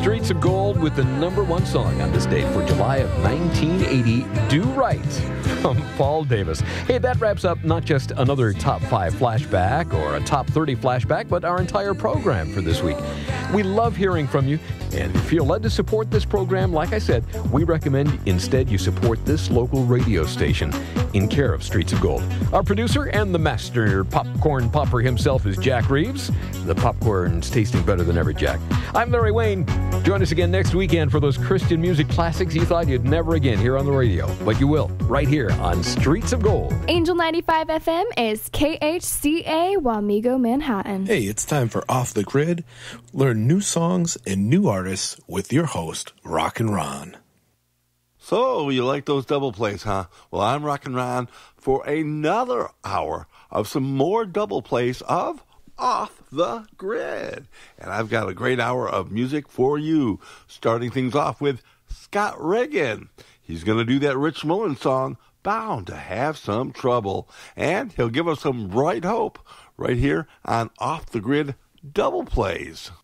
Streets of Gold with the number one song on this date for July of 1980, Do Right, from Paul Davis. Hey, that wraps up not just another Top 5 flashback or a Top 30 flashback, but our entire program for this week. We love hearing from you, and if you're led to support this program, like I said, we recommend instead you support this local radio station in care of Streets of Gold. Our producer and the master popcorn popper himself is Jack Reeves. The popcorn's tasting better than ever, Jack. I'm Larry Wayne. Join us again next weekend for those Christian music classics you thought you'd never again hear on the radio. But you will, right here on Streets of Gold. Angel 95 FM is KHCA Wamego, Manhattan. Hey, it's time for Off the Grid. Learn new songs and new artists with your host, Rockin' Ron. So, you like those double plays, huh? Well, I'm Rockin' Ron for another hour of some more double plays of Off the Grid. And I've got a great hour of music for you, starting things off with Scott Reagan. He's going to do that Rich Mullins song, Bound to Have Some Trouble. And he'll give us some bright hope right here on Off the Grid Double Plays.